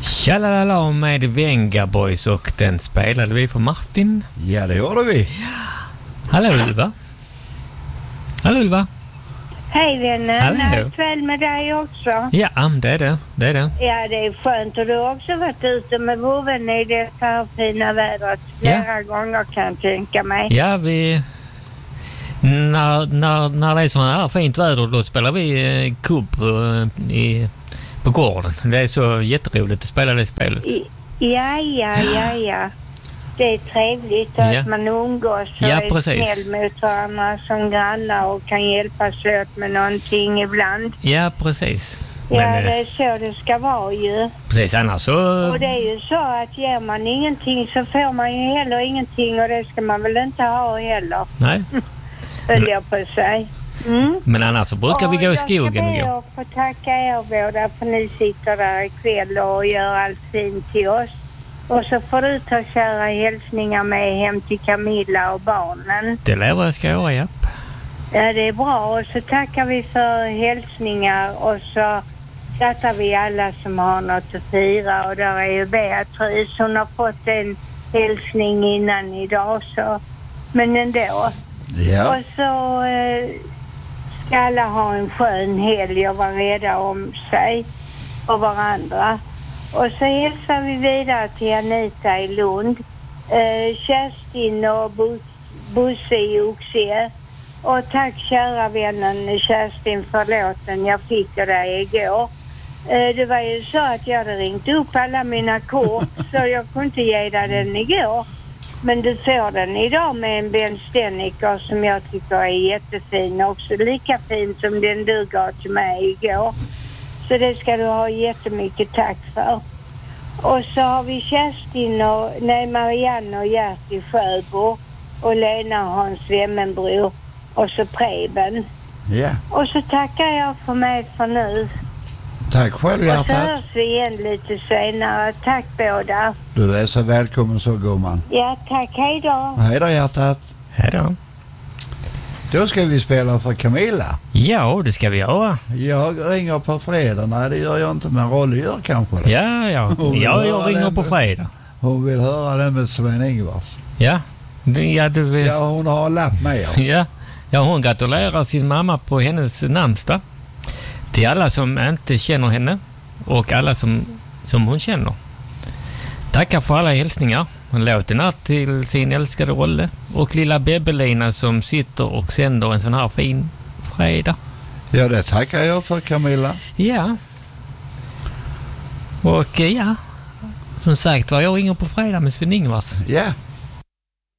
Tjalala med Venga Boys, och den spelade vi för Martin. Ja, det gjorde vi. Hallå Ulva. Hallå Ulva. Hej vännen, Hallå. kväll med dig också. Ja, det är det. Ja, det är skönt. Och du har också varit ute med vovven i det här fina vädret flera gånger, kan jag tänka mig. Ja, vi... När det är sådana här fint väder, då spelar vi kubb på gården. Det är så jätteroligt att spela det spelet. Ja. Det är trevligt att man umgås och är snäll mot varandra som grannar och kan hjälpas åt med någonting ibland. Ja, precis. Ja, men, det är så det ska vara ju. Precis, annars så... Och det är ju så att ger man ingenting så får man ju heller ingenting, och det ska man väl inte ha heller. Nej. Höll jag på sig. Mm. Men annars så brukar vi gå i skogen och gå. Jag får tacka er båda för ni sitter där ikväll och gör allt fint till oss. Och så får du ta kära hälsningar med hem till Camilla och barnen. Det lär jag ska göra, ja. Ja, det är bra. Och så tackar vi för hälsningar, och så tackar vi alla som har något att fira. Och där är ju Beatrice, hon har fått en hälsning innan idag, så... Men ändå. Ja. Och så ska alla ha en skön helg och vara rädda om sig och varandra. Och så hälsar vi vidare till Anita i Lund, Kerstin och Bosse i Oxie. Och tack kära vännen Kerstin för låten jag fick av dig igår. Det var ju så att jag hade ringt upp alla mina kort, så jag kunde inte ge dig den igår. Men du får den idag med en Ben Stenniker som jag tycker är jättefin. Också lika fin som den du gav till mig igår. Så det ska du ha jättemycket tack för. Och så har vi Kerstin och Marianne och Gert i Sjöbo. Och Lena och Hans Wemmenbro. Och så Preben. Ja. Och så tackar jag för mig för nu. Tack själv, hjärtat. Och så hörs vi igen lite senare. Tack båda. Du är så välkommen så, gumman. Ja, tack. Hej då. Hej då, hjärtat. Hej då. Då ska vi spela för Camilla. Ja, det ska vi göra. Jag ringer på fredag. Nej, det gör jag inte, men Rolly gör kanske det. Ja. Jag ringer på fredag. Hon vill höra det med Sven-Ingvars. Ja. Ja, hon har lapp med. Ja, hon gratulerar sin mamma på hennes namnsdag. Till alla som inte känner henne och alla som hon känner. Tackar för alla hälsningar. Hon låter natt till sin älskade Rolle och lilla Bebelina som sitter och sänder en sån här fin fredag. Ja, det tackar jag för, Camilla. Ja. Och som sagt, jag ringer på fredag med Sven-Ingvars. Ja.